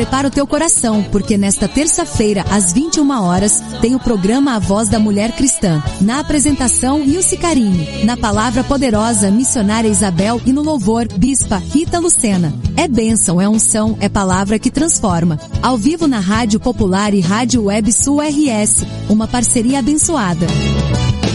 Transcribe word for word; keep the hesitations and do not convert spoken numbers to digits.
Prepara o teu coração, porque nesta terça-feira, às vinte e uma horas, tem o programa A Voz da Mulher Cristã. Na apresentação, Ilse Carini. Na palavra poderosa, missionária Isabel, e no louvor, Bispa Rita Lucena. É bênção, é unção, é palavra que transforma. Ao vivo na Rádio Popular e Rádio Web Sul R S. Uma parceria abençoada.